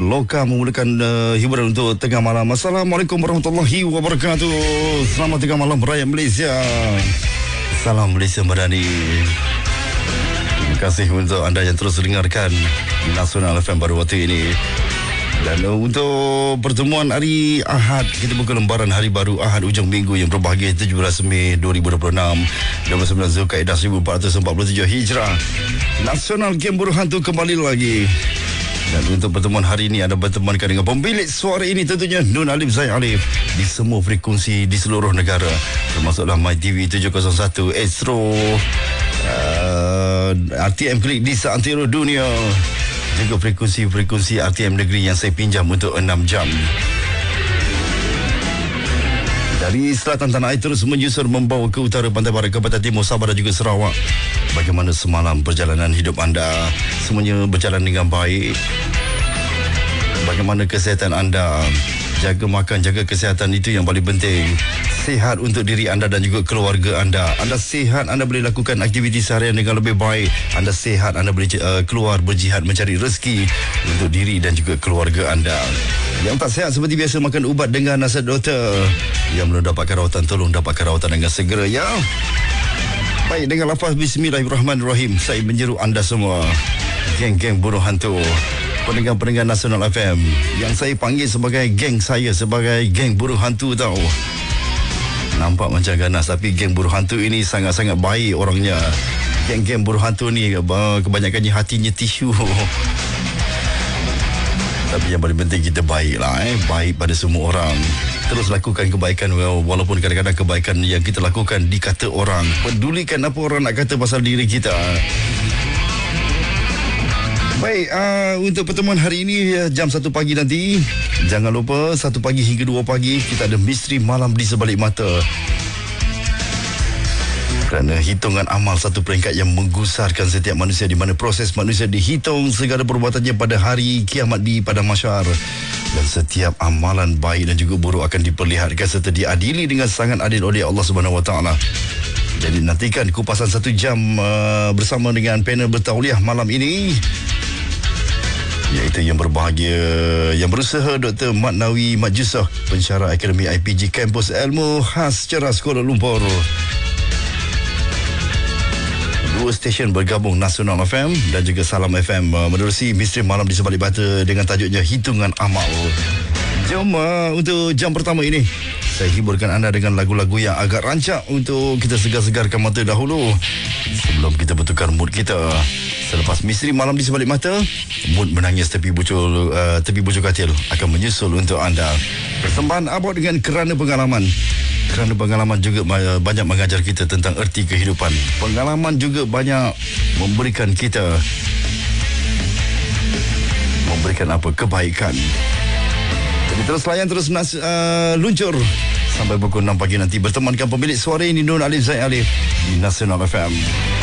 Loka memulakan hiburan untuk tengah malam. Assalamualaikum warahmatullahi wabarakatuh. Selamat tengah malam Raya Malaysia. Salam Malaysia Madani. Terima kasih untuk anda yang terus dengarkan Nasional FM baru waktu ini. Dan untuk pertemuan hari Ahad, kita buka lembaran hari baru Ahad ujung minggu yang berbahagia 17 Mei 2026 29 Zulkaidah 1447 Hijrah. Nasional Game Buruh Hantu kembali lagi. Dan untuk pertemuan hari ini anda bertemankan dengan pemilik suara ini tentunya Nun Alif Zaid Alif di semua frekuensi di seluruh negara, termasuklah MyTV 701 Astro, RTM Klik di seantero dunia, juga frekuensi-frekuensi RTM Negeri yang saya pinjam untuk 6 jam. Dari selatan tanah air terus menyusur membawa ke utara pantai barat, ke pantai timur Sabah dan juga Sarawak. Bagaimana semalam perjalanan hidup anda? Semuanya berjalan dengan baik. Bagaimana kesihatan anda? Jaga makan, jaga kesihatan, itu yang paling penting. Sihat untuk diri anda dan juga keluarga anda. Anda sihat, anda boleh lakukan aktiviti seharian dengan lebih baik. Anda sihat, anda boleh keluar berjihad mencari rezeki untuk diri dan juga keluarga anda. Yang tak sihat seperti biasa makan ubat dengan nasihat doktor. Yang belum dapatkan rawatan, tolong dapatkan rawatan dengan segera ya. Baik, dengan lafaz Bismillahirrahmanirrahim, saya menyeru anda semua, geng-geng buruh hantu, pendengar-pendengar Nasional FM, yang saya panggil sebagai geng saya, sebagai geng buruh hantu tau. Nampak macam ganas, tapi geng buruh hantu ini sangat-sangat baik orangnya. Geng-geng buruh hantu ni kebanyakannya hatinya tisu. Tapi yang paling penting kita baiklah, baik pada semua orang. Terus lakukan kebaikan walaupun kadang-kadang kebaikan yang kita lakukan dikata orang. Pedulikan apa orang nak kata pasal diri kita. Baik, untuk pertemuan hari ini jam 1 pagi nanti, jangan lupa 1 pagi hingga 2 pagi kita ada misteri malam di sebalik mata. Kerana hitungan amal satu peringkat yang menggusarkan setiap manusia, di mana proses manusia dihitung segala perbuatannya pada hari kiamat di padang mahsyar. Dan setiap amalan baik dan juga buruk akan diperlihatkan serta diadili dengan sangat adil oleh Allah Subhanahu Wa Taala. Jadi nantikan kupasan 1 jam bersama dengan panel bertauliah malam ini, iaitu yang berbahagia, yang berusaha Dr. Mat Nawi Mat Jusah, pensyarah Akademi IPG Kampus Ilmu Khas Ceras Kuala Lumpur. 2 stesen bergabung, Nasional FM dan juga Salam FM, menerusi misteri malam di sebalik bata dengan tajuknya Hitungan Amal. Jom untuk jam pertama ini saya hiburkan anda dengan lagu-lagu yang agak rancak untuk kita segar-segarkan mata dahulu sebelum kita bertukar mood kita. Selepas misteri malam di sebalik mata, mood menangis tepi bujur katil akan menyusul untuk anda. Persembahan abad dengan Kerana Pengalaman. Kerana pengalaman juga banyak mengajar kita tentang erti kehidupan. Pengalaman juga banyak memberikan kita kebaikan. Jadi terus layan, terus luncur sampai pukul 6 pagi nanti bertemankan pemilik suara ini Nun Alif Zaid Alif di Nasional FM.